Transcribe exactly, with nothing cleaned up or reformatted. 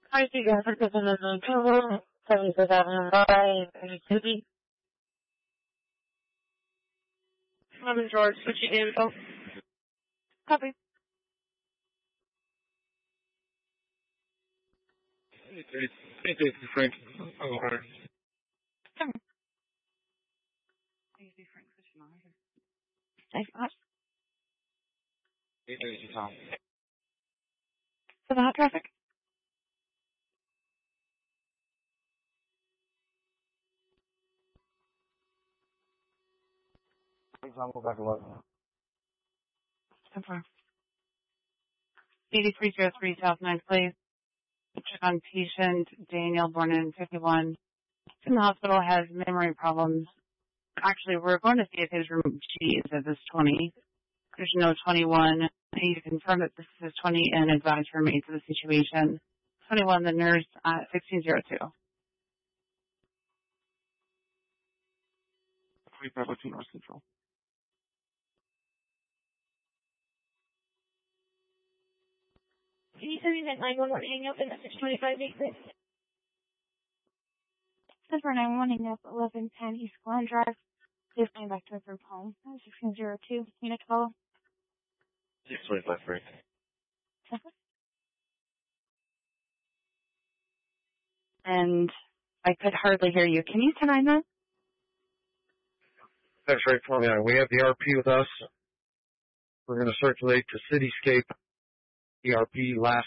I see you for taking the two seventy-fifth Avenue by Mississippi. I'm in George, switching info. Copy. It's, it's, it's Frank. Oh, hi. Sure. Thanks so much. It's, it's Tom. For the hot traffic? I'll go back to work. So far. eighty-three oh three South ninth Place. Check on patient Daniel, born in fifty-one. In the hospital, has memory problems. Actually, we're going to see if his room G is at this twenty. There's no twenty-one. I need to confirm that this is twenty and advise for me to the situation. twenty-one, the nurse at sixteen oh two. twenty-five oh two North Central. Can you send me that nine one one hang up in message twenty-five eight six? That's for nine one one hang up, eleven ten East Glen Drive. Please going back to a group home. sixteen oh two. Unit call. six twenty-five, Frank. And I could hardly hear you. Can you turn that? That's right, Tony. We have the R P with us. We're going to circulate to Cityscape. E R P last